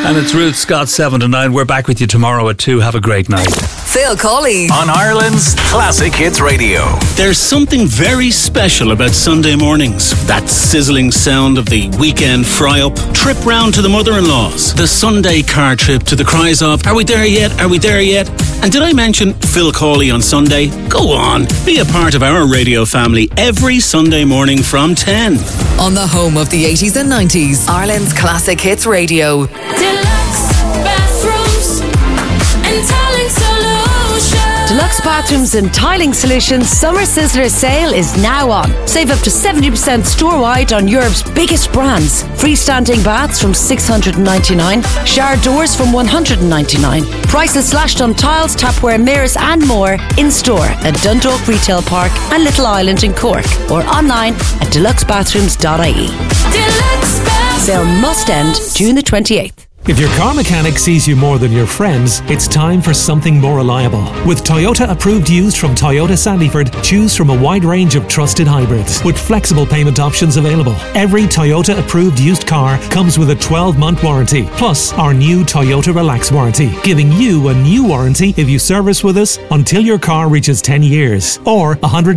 And it's Ruth Scott, 7 to 9. We're back with you tomorrow at 2. Have a great night. Phil Colley on Ireland's Classic Hits Radio. There's something very special about Sunday mornings. That sizzling sound of the weekend fry-up, trip round to the mother-in-law's, the Sunday car trip to the cries of, are we there yet? Are we there yet? And did I mention Phil Colley on Sunday? Go on, be a part of our radio family every Sunday morning from 10. On the home of the 80s and 90s, Ireland's Classic Hits Radio. Deluxe bathrooms and tiling solutions. Deluxe Bathrooms and Tiling Solutions Summer Sizzler sale is now on. Save up to 70% store-wide on Europe's biggest brands. Freestanding baths from $699, shower doors from $199. Prices slashed on tiles, tapware, mirrors and more in-store at Dundalk Retail Park and Little Island in Cork, or online at deluxebathrooms.ie. Deluxe bathrooms. Sale must end June the 28th. If your car mechanic sees you more than your friends, it's time for something more reliable. With Toyota approved used from Toyota Sandyford, choose from a wide range of trusted hybrids with flexible payment options available. Every Toyota approved used car comes with a 12-month warranty, plus our new Toyota Relax warranty, giving you a new warranty if you service with us until your car reaches 10 years or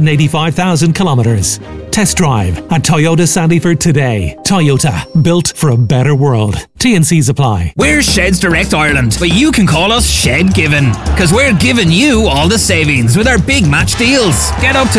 185,000 kilometres. Test drive at Toyota Sandyford today. Toyota, built for a better world. T&Cs apply. We're Sheds Direct Ireland, but you can call us Shed Given, because we're giving you all the savings with our big match deals. Get up to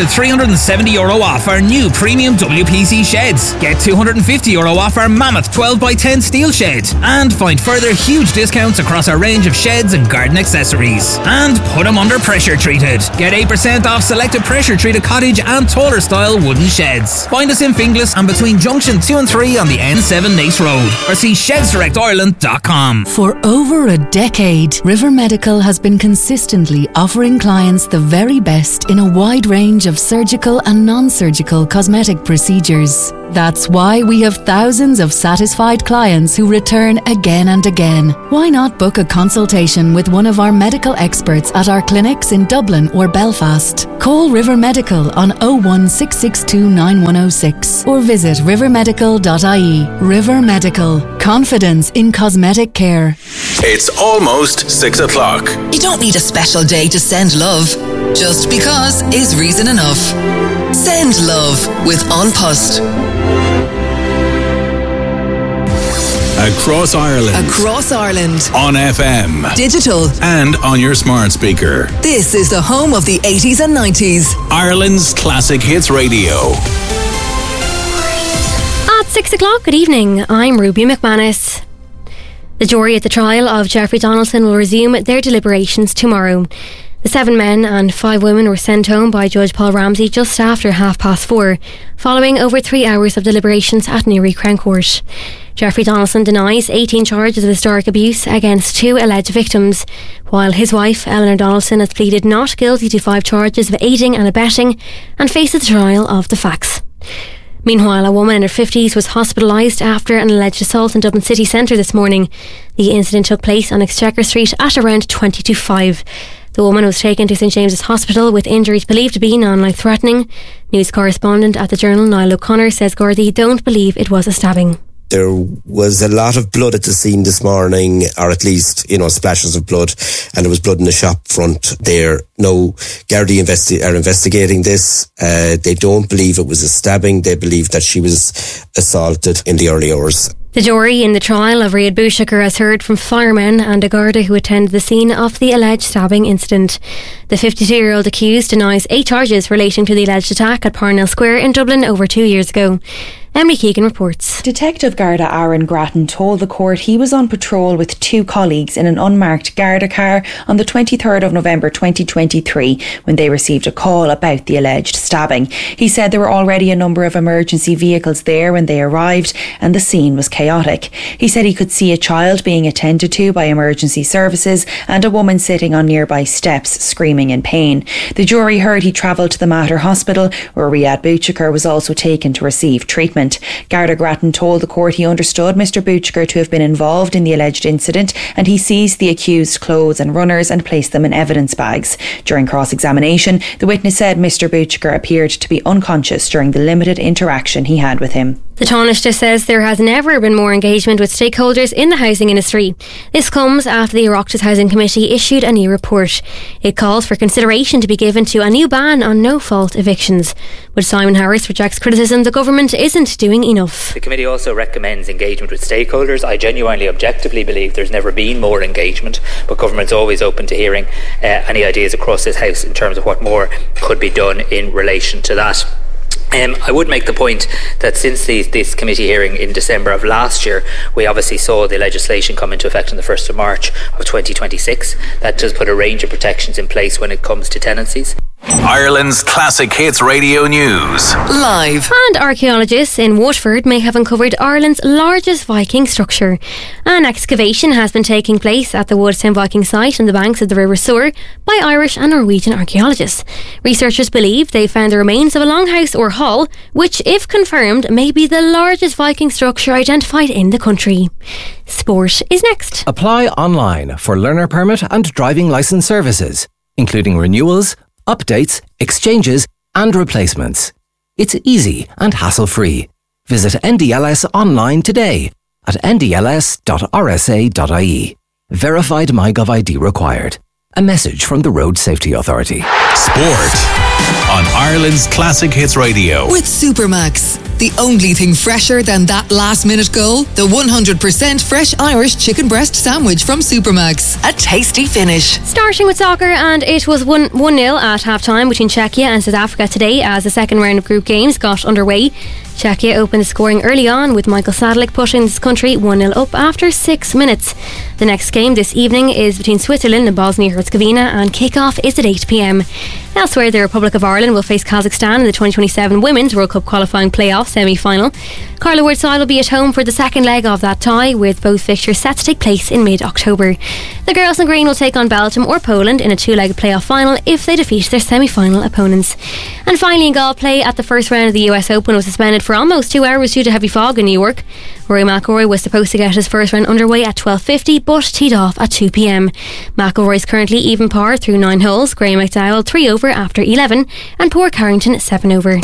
€370 off our new premium WPC sheds. Get €250 off our Mammoth 12x10 steel shed. And find further huge discounts across our range of sheds and garden accessories. And put them under pressure treated. Get 8% off selected pressure treated cottage and taller style wooden sheds. Find us in Finglas and between Junction 2 and 3 on the N7 Nace Road, or see shedsdirectireland.com. For over a decade, River Medical has been consistently offering clients the very best in a wide range of surgical and non-surgical cosmetic procedures. That's why we have thousands of satisfied clients who return again and again. Why not book a consultation with one of our medical experts at our clinics in Dublin or Belfast? Call River Medical on 01662 9106 or visit rivermedical.ie. River Medical. Confidence in cosmetic care. It's almost 6 o'clock. You don't need a special day to send love. Just because is reason enough. Send love with An Post. Across Ireland. Across Ireland. On FM. Digital. And on your smart speaker. This is the home of the 80s and 90s. Ireland's Classic Hits Radio. At 6 o'clock, good evening. I'm Ruby McManus. The jury at the trial of Jeffrey Donaldson will resume their deliberations tomorrow. The 7 men and 5 women were sent home by Judge Paul Ramsey just after 4:30, following over 3 hours of deliberations at Newry Crown Court. Jeffrey Donaldson denies 18 charges of historic abuse against 2 alleged victims, while his wife, Eleanor Donaldson, has pleaded not guilty to 5 charges of aiding and abetting and faces the trial of the facts. Meanwhile, a woman in her 50s was hospitalised after an alleged assault in Dublin city centre this morning. The incident took place on Exchequer Street at around 20 to 5. The woman was taken to St James's Hospital with injuries believed to be non-life-threatening. News correspondent at the Journal, Niall O'Connor, says Gardaí don't believe it was a stabbing. There was a lot of blood at the scene this morning, or at least, splashes of blood, and there was blood in the shop front there. No, Gardaí are investigating this. They don't believe it was a stabbing. They believe that she was assaulted in the early hours. The jury in the trial of Riad Bouchaker has heard from firemen and a Garda who attended the scene of the alleged stabbing incident. The 52-year-old accused denies 8 charges relating to the alleged attack at Parnell Square in Dublin over 2 years ago. Emily Keegan reports. Detective Garda Aaron Grattan told the court he was on patrol with 2 colleagues in an unmarked Garda car on the 23rd of November 2023 when they received a call about the alleged stabbing. He said there were already a number of emergency vehicles there when they arrived and the scene was chaotic. He said he could see a child being attended to by emergency services and a woman sitting on nearby steps screaming in pain. The jury heard he travelled to the Mater Hospital where Riad Bouchaker was also taken to receive treatment. Garda Grattan told the court he understood Mr Bouchaker to have been involved in the alleged incident and he seized the accused's clothes and runners and placed them in evidence bags. During cross-examination, the witness said Mr Bouchaker appeared to be unconscious during the limited interaction he had with him. The Taoiseach says there has never been more engagement with stakeholders in the housing industry. This comes after the Oireachtas Housing Committee issued a new report. It calls for consideration to be given to a new ban on no-fault evictions. But Simon Harris rejects criticism the government isn't doing enough. The committee also recommends engagement with stakeholders. I genuinely, objectively believe there's never been more engagement, but government's always open to hearing any ideas across this House in terms of what more could be done in relation to that. I would make the point that since this committee hearing in December of last year, we obviously saw the legislation come into effect on the 1st of March of 2026. That does put a range of protections in place when it comes to tenancies. Ireland's Classic Hits Radio News. Live. And archaeologists in Waterford may have uncovered Ireland's largest Viking structure. An excavation has been taking place at the Woodstown Viking site on the banks of the River Suir by Irish and Norwegian archaeologists. Researchers believe they found the remains of a longhouse or hall, which, if confirmed, may be the largest Viking structure identified in the country. Sport is next. Apply online for learner permit and driving licence services, including renewals, updates, exchanges and replacements. It's easy and hassle-free. Visit NDLS online today at ndls.rsa.ie. Verified MyGov ID required. A message from the Road Safety Authority. Sport on Ireland's Classic Hits Radio. With Supermax. The only thing fresher than that last-minute goal? The 100% fresh Irish chicken breast sandwich from Supermax. A tasty finish. Starting with soccer, and it was 1-0 at half-time between Czechia and South Africa today as the second round of group games got underway. Czechia opened the scoring early on with Michael Sadlik pushing his country 1-0 up after 6 minutes. The next game this evening is between Switzerland and Bosnia-Herzegovina, and kick-off is at 8 p.m. Elsewhere, the Republic of Ireland will face Kazakhstan in the 2027 Women's World Cup qualifying playoff semi-final. Carla Woodside will be at home for the second leg of that tie, with both fixtures set to take place in mid-October. The girls in green will take on Belgium or Poland in a two-leg playoff final if they defeat their semi-final opponents. And finally, in golf, play at the first round of the US Open was suspended for almost 2 hours due to heavy fog in New York. Rory McIlroy was supposed to get his first round underway at 12:50 but teed off at 2 p.m. McIlroy is currently even par through 9 holes, Graham McDowell 3 over after 11 and Paul Carrington 7 over.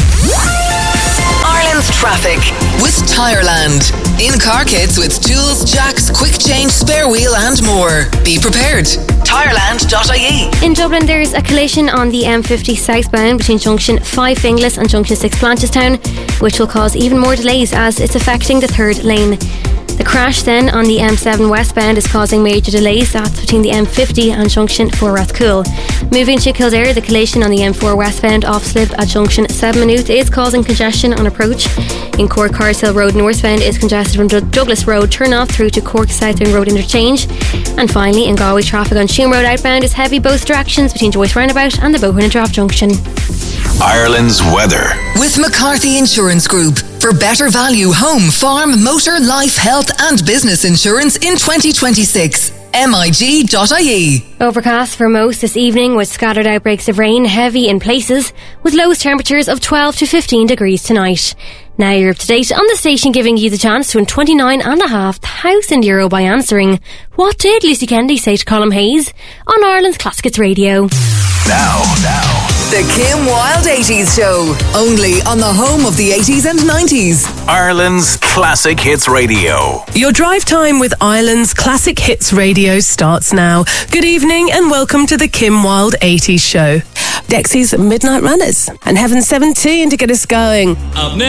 Ireland's traffic with Tireland. In-car kits with tools, jacks, quick change, spare wheel and more. Be prepared. Tireland.ie. In Dublin, there's a collision on the M50 southbound between junction 5 Finglas and junction 6 Blanchardstown, which will cause even more delays as it's affecting the third lane. The crash then on the M7 westbound is causing major delays. That's between the M50 and junction 4 Rathcoole. Moving to Kildare, the collision on the M4 westbound off slip at junction 7 Maynooth is causing congestion on approach. In Cork, Carshill Road northbound is congested from Douglas Road turn off through to Cork Southern Road interchange. And finally, in Galway, traffic on Tuam Road outbound is heavy both directions between Joyce Roundabout and the Bowen and Draft junction. Ireland's weather. With McCarthy Insurance Group. For better value home, farm, motor, life, health and business insurance in 2026. MIG.ie. Overcast for most this evening with scattered outbreaks of rain, heavy in places, with lowest temperatures of 12 to 15 degrees tonight. Now you're up to date on the station, giving you the chance to win €29,500 by answering what did Lucy Kennedy say to Colm Hayes on Ireland's Classic Hits Radio. Now. The Kim Wilde 80s Show. Only on the home of the 80s and 90s. Ireland's Classic Hits Radio. Your drive time with Ireland's Classic Hits Radio starts now. Good evening and welcome to the Kim Wilde 80s Show. Dexy's Midnight Runners and Heaven 17 to get us going. Up next.